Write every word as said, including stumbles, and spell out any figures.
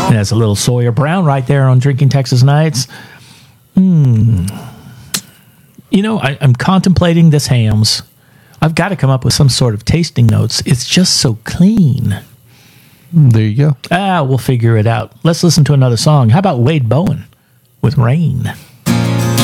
And that's a little Sawyer Brown right there on Drinking Texas Nights. Hmm. You know, I, I'm contemplating this Hamm's. I've got to come up with some sort of tasting notes. It's just so clean. There you go. Ah, we'll figure it out. Let's listen to another song. How about Wade Bowen with Rain?